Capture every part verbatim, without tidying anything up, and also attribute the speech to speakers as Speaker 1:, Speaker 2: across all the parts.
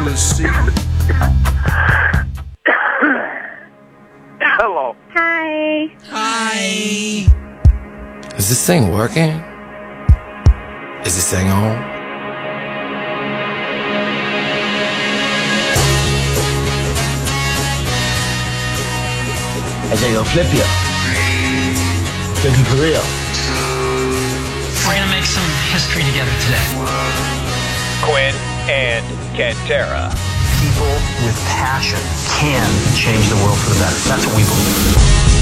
Speaker 1: jealousy.
Speaker 2: Hello.
Speaker 3: Hi.
Speaker 4: Hi.
Speaker 1: Is this thing working? Is this thing on?
Speaker 5: I say, yo, flip you. Flip you for real.
Speaker 6: We're going to make some history together today.
Speaker 2: Quinn and Cantera.
Speaker 6: People with passion can change the world for the better. That's what we believe.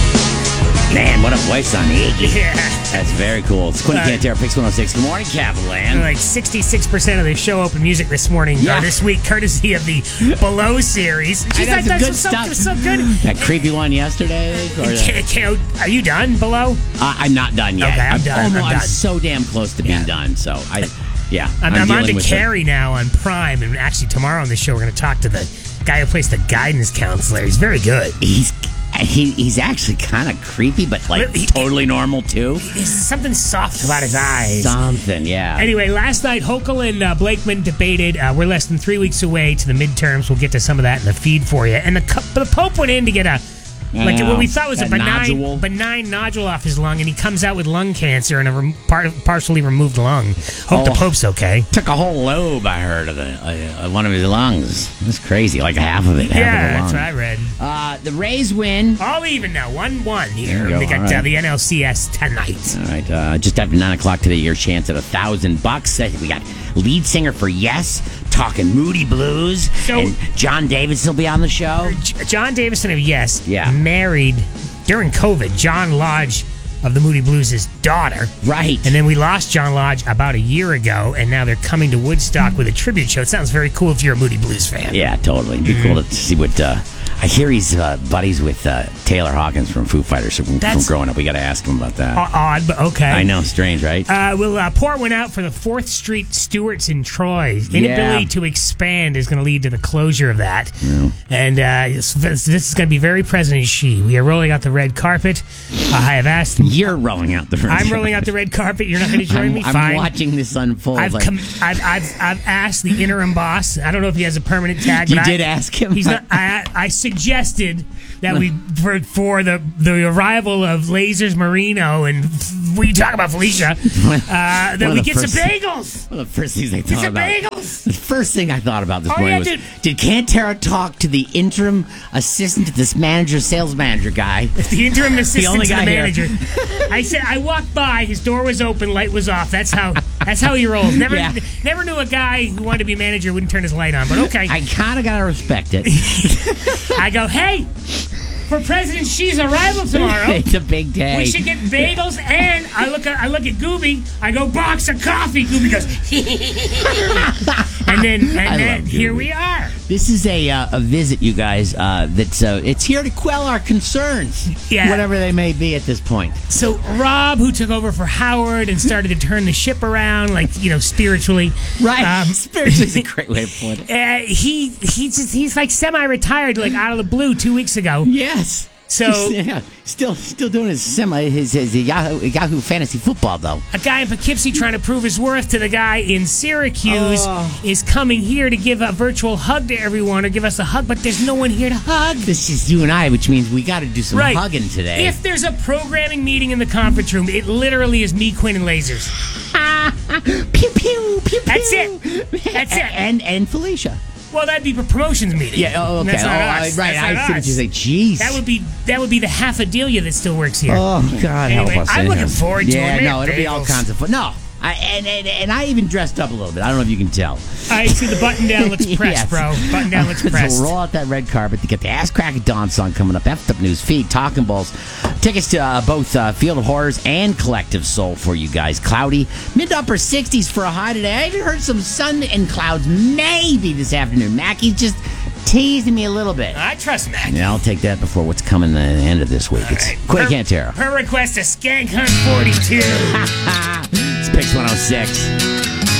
Speaker 4: Man, what a voice on Iggy.
Speaker 7: Yeah.
Speaker 4: That's very cool. It's Quinn
Speaker 7: Uh,
Speaker 4: Cantera, Pix one oh six. Good morning, Cavaland.
Speaker 7: Like sixty-six percent of the show open music this morning,
Speaker 4: Yeah.
Speaker 7: or this week, courtesy of the Below series.
Speaker 4: I
Speaker 7: She's
Speaker 4: got
Speaker 7: like,
Speaker 4: some
Speaker 7: that's
Speaker 4: good
Speaker 7: so,
Speaker 4: stuff.
Speaker 7: so good.
Speaker 4: That creepy one yesterday. Or the-
Speaker 7: Ca- ca- Are you done, Below?
Speaker 4: uh, I'm not done yet.
Speaker 7: Okay, I'm done, I'm
Speaker 4: almost- I'm
Speaker 7: done.
Speaker 4: so damn close to being
Speaker 7: Yeah.
Speaker 4: done. So I, yeah.
Speaker 7: I'm, I'm, on
Speaker 4: dealing
Speaker 7: to
Speaker 4: with
Speaker 7: Carrie now on Prime, and actually tomorrow on the show we're going to talk to the guy who plays the guidance counselor. He's very good.
Speaker 4: it. He's he, he's actually kind of creepy, but like
Speaker 7: Really?
Speaker 4: totally normal too.
Speaker 7: There's something soft about his eyes.
Speaker 4: Something, yeah.
Speaker 7: Anyway, last night, Hochul and uh, Blakeman debated. Uh, we're less than three weeks away to the midterms. We'll get to some of that in the feed for you. And the, co- the Pope went in to get a, like
Speaker 4: Yeah,
Speaker 7: what we thought was a
Speaker 4: that
Speaker 7: benign
Speaker 4: nodule.
Speaker 7: benign nodule off his lung, and he comes out with lung cancer and a rem- par- partially removed lung. Hope the
Speaker 4: Oh.
Speaker 7: Pope's okay.
Speaker 4: Took a whole lobe, I heard, of the, uh, one of his lungs. That's crazy. Like half of it. Half
Speaker 7: Yeah,
Speaker 4: of the
Speaker 7: that's
Speaker 4: lung.
Speaker 7: what I read.
Speaker 4: Uh, the Rays win.
Speaker 7: All even now, one one here.
Speaker 4: There you go,
Speaker 7: They got
Speaker 4: all right.
Speaker 7: uh, the N L C S tonight.
Speaker 4: All right, uh, just after nine o'clock today, your chance at a thousand bucks. Uh, We got lead singer for Yes talking Moody Blues,
Speaker 7: So-
Speaker 4: and John Davis will be on the show.
Speaker 7: J- John Davison of Yes
Speaker 4: Yeah.
Speaker 7: married during COVID John Lodge of the Moody Blues' daughter.
Speaker 4: Right.
Speaker 7: And then we lost John Lodge about a year ago, and now they're coming to Woodstock with a tribute show. It sounds very cool if you're a Moody Blues fan.
Speaker 4: Yeah, totally. It'd be cool to see what. Uh, I hear he's uh, buddies with uh, Taylor Hawkins from Foo Fighters from, from
Speaker 7: That's-
Speaker 4: growing up. We got to ask him about that.
Speaker 7: O- Odd, but okay.
Speaker 4: I know, strange, right?
Speaker 7: Uh, we'll uh, pour one out for the fourth Street Stewarts in Troy. Inability
Speaker 4: Yeah.
Speaker 7: to expand is going to lead to the closure of that. And uh, this, this is going to be very President Xi. We are rolling out the red carpet. Uh, I have asked.
Speaker 4: You're rolling out the. red
Speaker 7: I'm rolling out the red carpet. You're not going to join
Speaker 4: I'm,
Speaker 7: me?
Speaker 4: I'm
Speaker 7: Fine.
Speaker 4: watching this unfold.
Speaker 7: I've,
Speaker 4: like-
Speaker 7: com- I've, I've I've asked the interim boss. I don't know if he has a permanent tag.
Speaker 4: You
Speaker 7: but
Speaker 4: did
Speaker 7: I,
Speaker 4: ask him?
Speaker 7: He's not. I, I suggested that we for, for the the arrival of Lasers Marino and we talk about Felicia uh, that
Speaker 4: One of
Speaker 7: we
Speaker 4: the
Speaker 7: get some
Speaker 4: first-
Speaker 7: bagels.
Speaker 4: One of the first things I
Speaker 7: Get
Speaker 4: thought
Speaker 7: some
Speaker 4: about.
Speaker 7: bagels.
Speaker 4: The first thing I thought about this
Speaker 7: Oh,
Speaker 4: morning
Speaker 7: yeah,
Speaker 4: was:
Speaker 7: dude.
Speaker 4: did Cantera talk to the interim assistant to this manager, sales manager guy?
Speaker 7: The interim assistant
Speaker 4: only
Speaker 7: to the
Speaker 4: guy here.
Speaker 7: manager. I said I walked by. His door was open. Light was off. That's how. That's how he rolls. Never,
Speaker 4: Yeah.
Speaker 7: never knew a guy who wanted to be manager wouldn't turn his light on. But okay.
Speaker 4: I kind of gotta respect it.
Speaker 7: I go, hey, for President Xi's arrival tomorrow,
Speaker 4: It's a big day.
Speaker 7: we should get bagels. And I look at I look at Gooby. I go, box of coffee. Gooby goes, and then
Speaker 4: I
Speaker 7: and then
Speaker 4: love
Speaker 7: here
Speaker 4: Gooby.
Speaker 7: we are.
Speaker 4: This is a uh, a visit, you guys. Uh, that's uh, it's here to quell our concerns,
Speaker 7: Yeah.
Speaker 4: whatever they may be at this point.
Speaker 7: So Rob, who took over for Howard and started to turn the ship around, like you know, spiritually,
Speaker 4: Right,
Speaker 7: Um,
Speaker 4: spiritually is a great way of putting it.
Speaker 7: Uh, he he's just, he's like semi-retired, like out of the blue, two weeks ago.
Speaker 4: Yes.
Speaker 7: So-
Speaker 4: yeah, still still doing his semi his, his Yahoo, Yahoo fantasy football though.
Speaker 7: A guy in Poughkeepsie trying to prove his worth to the guy in Syracuse
Speaker 4: Oh.
Speaker 7: is coming here to give a virtual hug to everyone or give us a hug, but there's no one here to hug.
Speaker 4: This is you and I, which means we got to do some
Speaker 7: Right.
Speaker 4: hugging today.
Speaker 7: If there's a programming meeting in the conference room, it literally is me, Quinn, and Lasers.
Speaker 4: pew pew pew pew.
Speaker 7: That's it. That's it.
Speaker 4: And and Felicia.
Speaker 7: Well, that'd be a promotions meeting.
Speaker 4: Yeah. Oh, okay.
Speaker 7: That's not
Speaker 4: oh,
Speaker 7: us.
Speaker 4: right.
Speaker 7: That's
Speaker 4: I
Speaker 7: not
Speaker 4: see what
Speaker 7: us.
Speaker 4: you say. Jeez.
Speaker 7: That would be that would be the half Adelia that still works here.
Speaker 4: Oh God,
Speaker 7: Anyway,
Speaker 4: help us!
Speaker 7: I'm
Speaker 4: in
Speaker 7: looking
Speaker 4: here.
Speaker 7: forward to
Speaker 4: yeah,
Speaker 7: it.
Speaker 4: no, it'll be all
Speaker 7: Bagels.
Speaker 4: kinds of fun. No, I, and, and and I even dressed up a little bit. I don't know if you can tell.
Speaker 7: I see the button down looks pressed,
Speaker 4: Yes.
Speaker 7: bro. Button down looks
Speaker 4: So
Speaker 7: pressed.
Speaker 4: roll out that red carpet to get the Ass Crack of Dawn song coming up. Effed Up News Feed, Talking Balls. Tickets to uh, both uh, Field of Horrors and Collective Soul for you guys. Cloudy, mid to upper sixties for a high today. I even heard some sun and clouds maybe this afternoon. Mackey's just teasing me a little bit.
Speaker 7: I trust Mac.
Speaker 4: Yeah, I'll take that before what's coming the end of this week. It's
Speaker 7: right.
Speaker 4: Quinn
Speaker 7: Per-
Speaker 4: Cantera.
Speaker 7: Her request a Skank Hunt forty-two.
Speaker 4: It's Pix one oh six.